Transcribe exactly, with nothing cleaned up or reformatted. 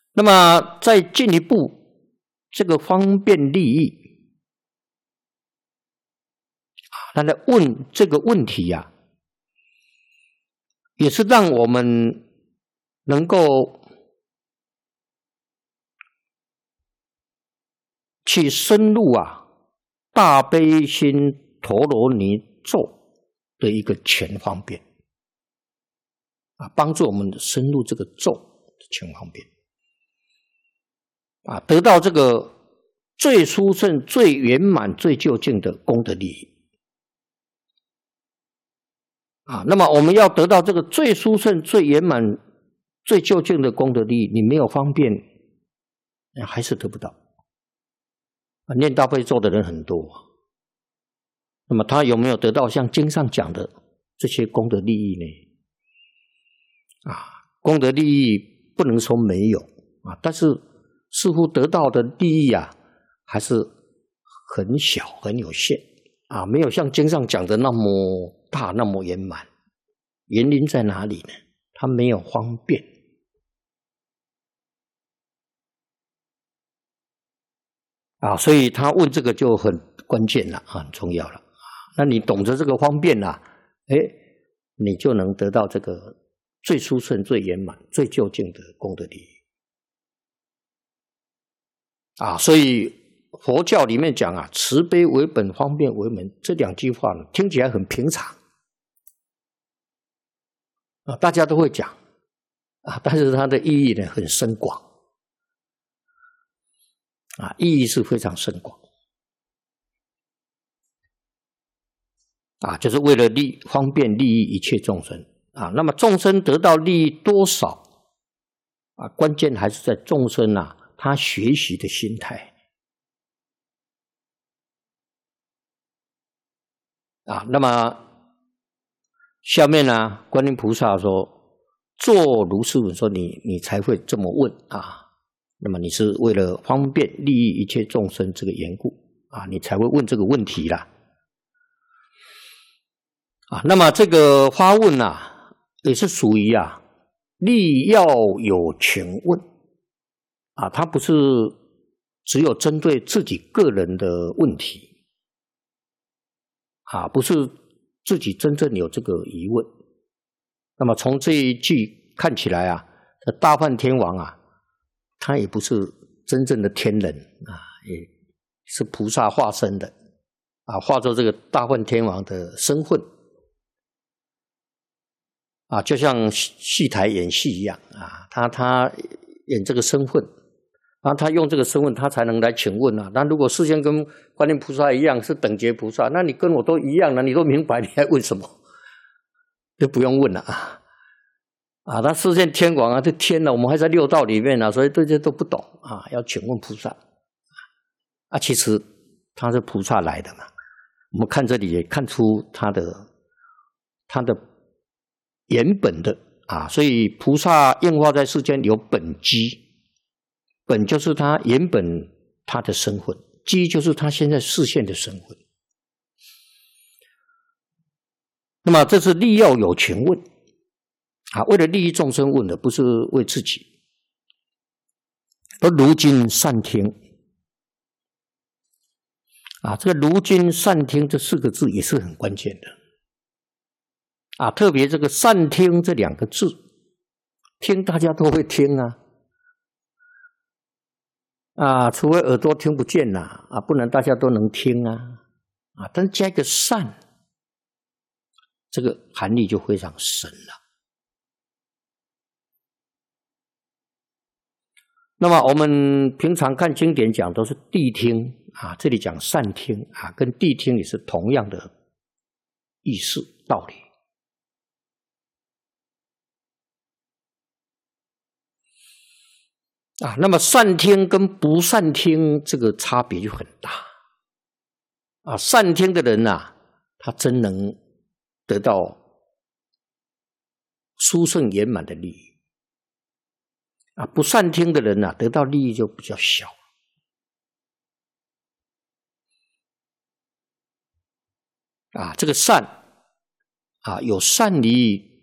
那么再进一步，这个方便利益，他来问这个问题呀、啊，也是让我们能够去深入啊大悲心陀罗尼咒的一个全方便啊，帮助我们深入这个咒的全方便啊，得到这个最殊胜、最圆满、最究竟的功德利益啊。那么我们要得到这个最殊胜、最圆满、最究竟的功德利益，你没有方便，还是得不到。念大悲咒的人很多，那么他有没有得到像经上讲的这些功德利益呢？啊，功德利益不能说没有啊，但是似乎得到的利益啊，还是很小很有限啊，没有像经上讲的那么大那么圆满。原因在哪里呢？他没有方便。啊，所以他问这个就很关键了啊，很重要了。那你懂得这个方便啦，哎，你就能得到这个最殊胜、最圆满、最究竟的功德利益。啊，所以佛教里面讲啊，慈悲为本，方便为门，这两句话呢，听起来很平常啊，大家都会讲啊，但是它的意义呢很深广。啊，意义是非常深广啊，就是为了利方便利益一切众生啊。那么众生得到利益多少啊？关键还是在众生啊，他学习的心态啊。那么下面呢，观音菩萨说：“做如是问，说你你才会这么问啊。”那么你是为了方便利益一切众生这个缘故啊，你才会问这个问题啦。啊，那么这个发问啊，也是属于啊利要有情问啊，它不是只有针对自己个人的问题啊，不是自己真正有这个疑问。那么从这一句看起来啊，这大梵天王啊，他也不是真正的天人啊，也是菩萨化身的啊，化作这个大梵天王的身份啊，就像戏台演戏一样啊，他他演这个身份，然后他用这个身份，他才能来请问啊。那如果事先跟观音菩萨一样是等觉菩萨，那你跟我都一样了，你都明白，你还问什么？就不用问了啊。啊，他视线天王啊，这天呢，我们还在六道里面啊，所以这些都不懂啊，要请问菩萨啊。其实他是菩萨来的嘛，我们看这里也看出他的他的原本的啊，所以菩萨应化在世间有本机，本就是他原本他的身份，机就是他现在示现的身份。那么这是利要有情问。啊，为了利益众生问的，不是为自己。而如今善听，啊，这个如今善听这四个字也是很关键的。啊，特别这个善听这两个字，听大家都会听啊，啊，除非耳朵听不见啦，啊，不然大家都能听啊，啊，但是加一个善，这个含义就非常深了。那么我们平常看经典讲都是谛听啊，这里讲善听啊，跟谛听也是同样的意思道理啊。那么善听跟不善听这个差别就很大啊。善听的人啊，他真能得到殊胜圆满的利益。啊，不善听的人啊，得到利益就比较小啊。这个善啊，有善利益